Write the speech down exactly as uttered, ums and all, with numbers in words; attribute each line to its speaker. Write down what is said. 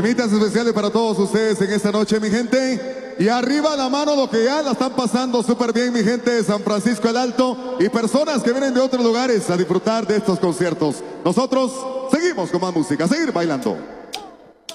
Speaker 1: Temitas especiales para todos ustedes en esta noche, mi gente. Y arriba la mano lo que ya la están pasando súper bien, mi gente de San Francisco el Alto y personas que vienen de otros lugares a disfrutar de estos conciertos. Nosotros seguimos con más música, seguir bailando.